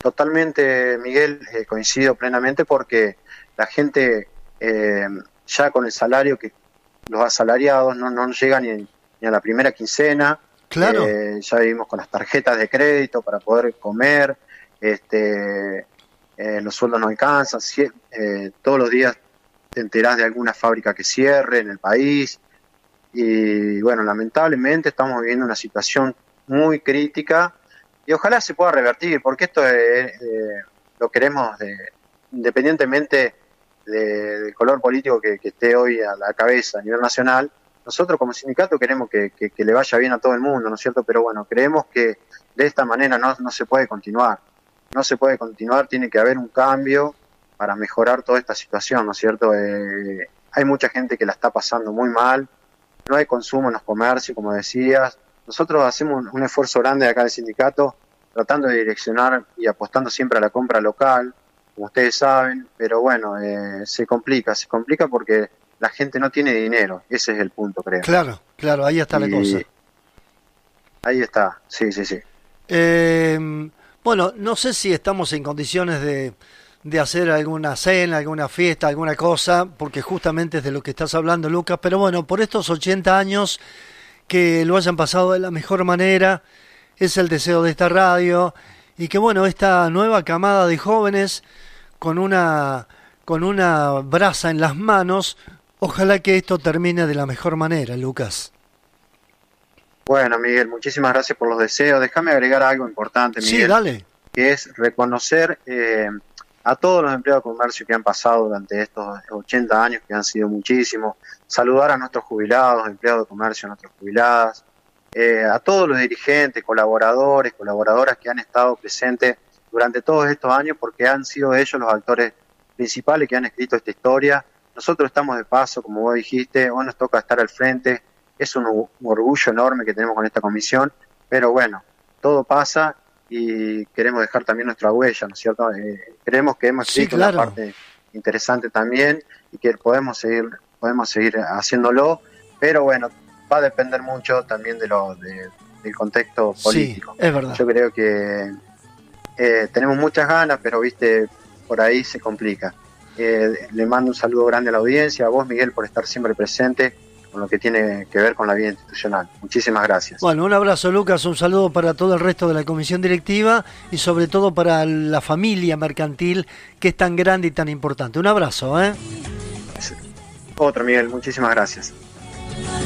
Totalmente, Miguel, coincido plenamente porque la gente ya con el salario que los asalariados no llegan ni a la primera quincena. Claro. Ya vivimos con las tarjetas de crédito para poder comer, los sueldos no alcanzan, todos los días te enterás de alguna fábrica que cierre en el país y bueno, lamentablemente estamos viviendo una situación muy crítica y ojalá se pueda revertir, porque esto lo queremos independientemente del color político que esté hoy a la cabeza a nivel nacional. Nosotros como sindicato queremos que le vaya bien a todo el mundo, ¿no es cierto? Pero bueno, creemos que de esta manera no se puede continuar. No se puede continuar, tiene que haber un cambio para mejorar toda esta situación, ¿no es cierto? Hay mucha gente que la está pasando muy mal, no hay consumo en los comercios, como decías. Nosotros hacemos un esfuerzo grande acá del sindicato, tratando de direccionar y apostando siempre a la compra local, como ustedes saben, pero bueno, se complica porque la gente no tiene dinero, ese es el punto, creo. Claro, claro, ahí está la cosa. Ahí está, sí. Bueno, no sé si estamos en condiciones de hacer alguna cena, alguna fiesta, alguna cosa, porque justamente es de lo que estás hablando, Lucas, pero bueno, por estos 80 años que lo hayan pasado de la mejor manera, es el deseo de esta radio, y que bueno, esta nueva camada de jóvenes con una brasa en las manos, ojalá que esto termine de la mejor manera, Lucas. Bueno, Miguel, muchísimas gracias por los deseos. Déjame agregar algo importante, Miguel. Sí, dale. Que es reconocer a todos los empleados de comercio que han pasado durante estos 80 años, que han sido muchísimos. Saludar a nuestros jubilados, empleados de comercio, a nuestras jubiladas, a todos los dirigentes, colaboradoras que han estado presentes durante todos estos años, porque han sido ellos los actores principales que han escrito esta historia. Nosotros estamos de paso, como vos dijiste, hoy nos toca estar al frente. Es un orgullo enorme que tenemos con esta comisión, pero bueno, todo pasa y queremos dejar también nuestra huella, ¿no es cierto? Creemos que hemos escrito una parte interesante también y que podemos seguir haciéndolo, pero bueno, va a depender mucho también del contexto político. Sí, es verdad. Yo creo que tenemos muchas ganas, pero viste, por ahí se complica. Le mando un saludo grande a la audiencia, a vos, Miguel, por estar siempre presente con lo que tiene que ver con la vida institucional. Muchísimas gracias. Bueno, un abrazo, Lucas, un saludo para todo el resto de la comisión directiva y sobre todo para la familia mercantil que es tan grande y tan importante. Un abrazo, ¿eh? Otro, Miguel, muchísimas gracias.